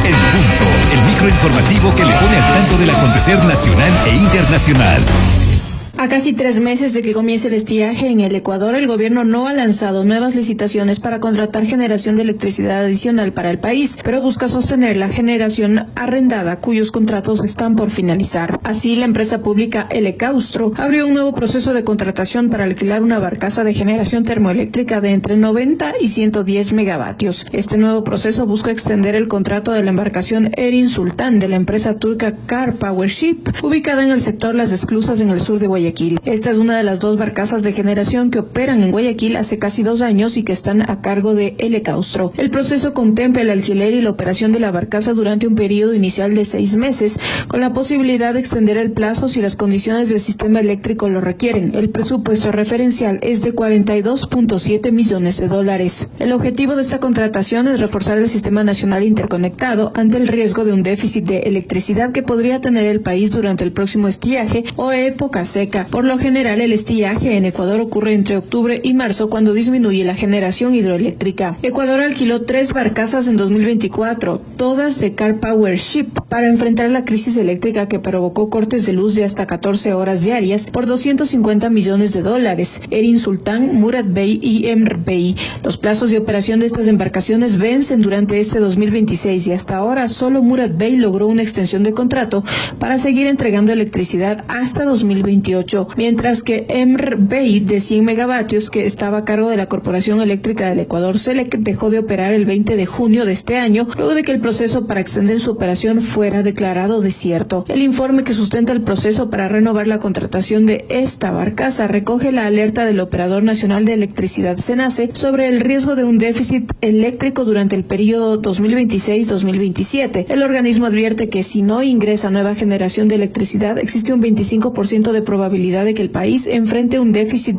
En Punto, el microinformativo que le pone al tanto del acontecer nacional e internacional. A casi 3 meses de que comience el estiaje en el Ecuador, el gobierno no ha lanzado nuevas licitaciones para contratar generación de electricidad adicional para el país, pero busca sostener la generación arrendada, cuyos contratos están por finalizar. Así, la empresa pública Elecaustro abrió un nuevo proceso de contratación para alquilar una barcaza de generación termoeléctrica de entre 90 y 110 megavatios. Este nuevo proceso busca extender el contrato de la embarcación Erin Sultan de la empresa turca Car Power Ship, ubicada en el sector Las Esclusas en el sur de Guayaquil. Esta es una de las 2 barcazas de generación que operan en Guayaquil hace casi 2 años y que están a cargo de Elecaustro. El proceso contempla el alquiler y la operación de la barcaza durante un periodo inicial de 6 meses, con la posibilidad de extender el plazo si las condiciones del sistema eléctrico lo requieren. El presupuesto referencial es de $42.7 millones. El objetivo de esta contratación es reforzar el sistema nacional interconectado ante el riesgo de un déficit de electricidad que podría tener el país durante el próximo estiaje o época seca. Por lo general, el estiaje en Ecuador ocurre entre octubre y marzo, cuando disminuye la generación hidroeléctrica. Ecuador alquiló 3 barcazas en 2024, todas de Car Power Ship, para enfrentar la crisis eléctrica que provocó cortes de luz de hasta 14 horas diarias por $250 millones. Erin Sultan, Murad Bey y Emr Bey. Los plazos de operación de estas embarcaciones vencen durante este 2026 y hasta ahora solo Murad Bey logró una extensión de contrato para seguir entregando electricidad hasta 2028. Mientras que Emr Bey, de 100 megavatios, que estaba a cargo de la Corporación Eléctrica del Ecuador, Selec, dejó de operar el 20 de junio de este año, luego de que el proceso para extender su operación fuera declarado desierto. El informe que sustenta el proceso para renovar la contratación de esta barcaza recoge la alerta del Operador Nacional de Electricidad, SENACE, sobre el riesgo de un déficit eléctrico durante el periodo 2026-2027. El organismo advierte que si no ingresa nueva generación de electricidad, existe un 25% de probabilidad de que el país enfrente un déficit